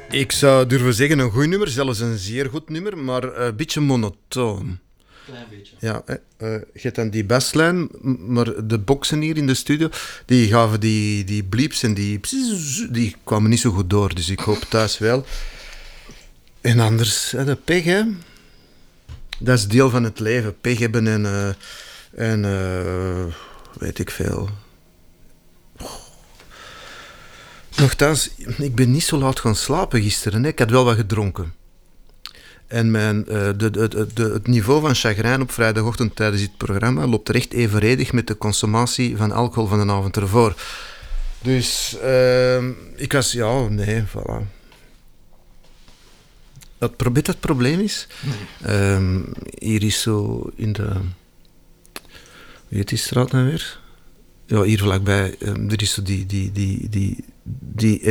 Ik zou durven zeggen een goed nummer, zelfs een zeer goed nummer, maar een beetje monotoon. Klein beetje. Ja, je hebt dan die baslijn, maar de boxen hier in de studio, die gaven die bleeps en die kwamen niet zo goed door, dus ik hoop thuis wel. En anders, de pech, hè. Dat is deel van het leven, pech hebben en weet ik veel. Nochtans, ik ben niet zo laat gaan slapen gisteren. Hè. Ik had wel wat gedronken. En het niveau van chagrijn op vrijdagochtend tijdens dit programma loopt recht evenredig met de consumatie van alcohol van de avond ervoor. Dus ik was, voilà. Weet het probleem is? Nee. Hier is zo in de... Hoe heet die straat nou weer? Ja, hier vlakbij, er is zo die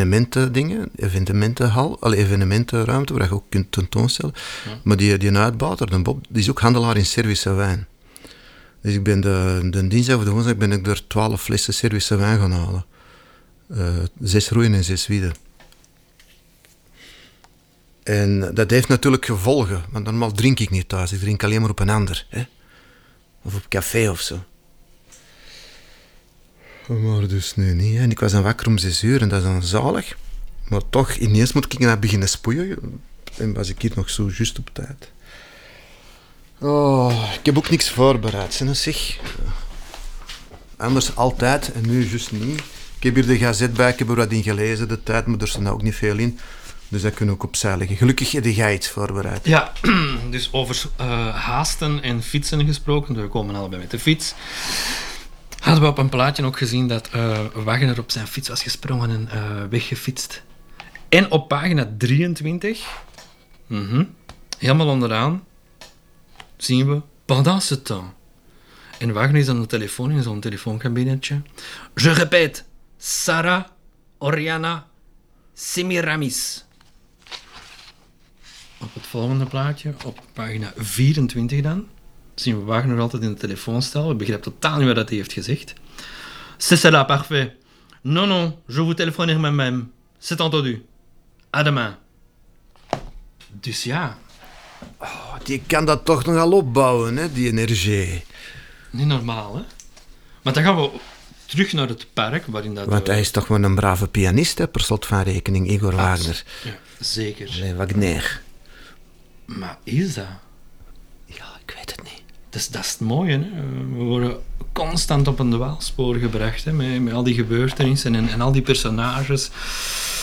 evenementenruimte waar je ook kunt tentoonstellen. Ja. Maar die uitbater, de Bob, die is ook handelaar in Servische wijn. Dus ik ben de dinsdag of de woensdag ben ik er 12 flessen Servische wijn gaan halen. 6 roeien en 6 wieden. En dat heeft natuurlijk gevolgen, want normaal drink ik niet thuis. Ik drink alleen maar op een ander. Hè? Of op café of zo. Maar dus nu niet. En ik was dan wakker om 6 uur en dat is dan zalig. Maar toch, ineens moet ik naar beginnen spoeien. En was ik hier nog zo juist op tijd. Oh, ik heb ook niks voorbereid, zeg. Anders altijd en nu juist niet. Ik heb hier de gazet bij, ik heb er wat in gelezen, de tijd, maar er staat ook niet veel in. Dus dat kunnen we ook opzij leggen. Gelukkig heb jij iets voorbereid. Ja, dus over haasten en fietsen gesproken. We komen allebei met de fiets. Hadden we op een plaatje ook gezien dat Wagner op zijn fiets was gesprongen en weggefietst. En op pagina 23, helemaal onderaan, zien we pendant ce temps. En Wagner is aan de telefoon in zo'n telefoonkabinetje. Je répète, Sarah Oriana Semiramis. Op het volgende plaatje, op pagina 24 dan, zien we Wagner altijd in de telefoonstel. We begrijpen totaal niet wat hij heeft gezegd. C'est cela, parfait. Non, je vous téléphonerai moi-même. C'est entendu. À demain. Dus ja. Oh, die kan dat toch nogal opbouwen, hè, die energie. Niet normaal, hè? Maar dan gaan we terug naar het park, waarin dat... Want hij is toch wel een brave pianist, hè, per slot van rekening, Igor Wagner. Ja, zeker. Nee, Wagner. Maar is dat? Ja, ik weet het niet. Dat is het mooie, hè? We worden constant op een dwaalspoor gebracht, hè? Met al die gebeurtenissen en al die personages.